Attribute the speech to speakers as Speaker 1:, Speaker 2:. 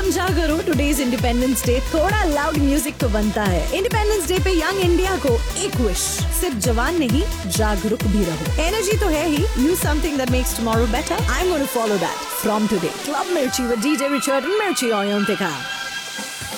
Speaker 1: समझा करो, today's independence day थोड़ा लाउड म्यूजिक तो बनता है। इंडिपेंडेंस डे पे यंग इंडिया को एक विश, सिर्फ जवान नहीं जागरूक भी रहो। एनर्जी तो है ही, use something that makes tomorrow better. I am gonna follow that from today. Club मिर्ची विद डीजे रिचर्ड एंड मिर्ची ऑन टिका।